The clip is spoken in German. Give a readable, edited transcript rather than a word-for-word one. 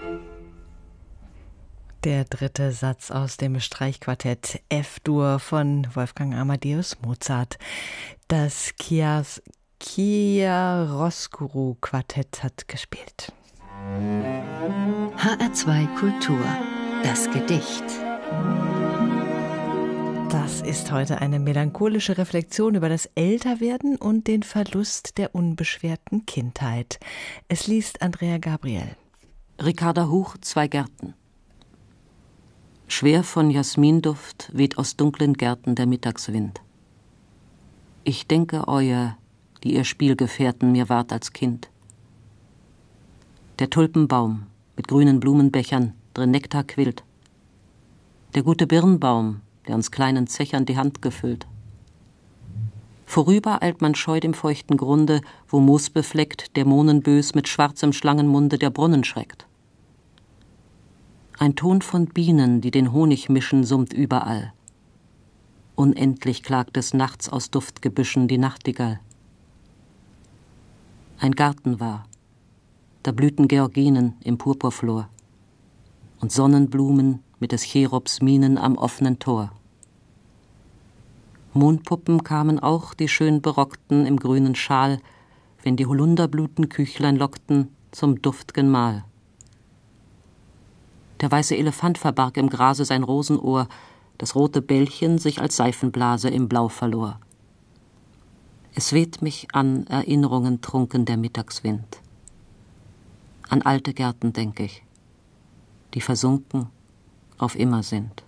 Der dritte Satz aus dem Streichquartett F-Dur von Wolfgang Amadeus Mozart. Das Chiaroscuro-Quartett hat gespielt. HR2 Kultur. Das Gedicht. Das ist heute eine melancholische Reflexion über das Älterwerden und den Verlust der unbeschwerten Kindheit. Es liest Andrea Gabriel. Ricarda Huch, Zwei Gärten. Schwer von Jasminduft weht aus dunklen Gärten der Mittagswind. Ich denke euer, die ihr Spielgefährten mir wart als Kind. Der Tulpenbaum mit grünen Blumenbechern, drin Nektar quillt. Der gute Birnbaum, der uns kleinen Zechern die Hand gefüllt. Vorüber eilt man scheu dem feuchten Grunde, wo moosbefleckt der Mohnenbös mit schwarzem Schlangenmunde der Brunnen schreckt. Ein Ton von Bienen, die den Honig mischen, summt überall. Unendlich klagt des Nachts aus Duftgebüschen die Nachtigall. Ein Garten war, da blühten Georginen im Purpurflor und Sonnenblumen mit des Cherubs Mienen am offenen Tor. Mondpuppen kamen auch, die schön berockten im grünen Schal, wenn die Holunderblüten Küchlein lockten zum duft'gen Mahl. Der weiße Elefant verbarg im Grase sein Rosenohr, das rote Bällchen sich als Seifenblase im Blau verlor. Es weht mich an Erinnerungen trunken der Mittagswind. An alte Gärten denk ich, die versunken auf immer sind.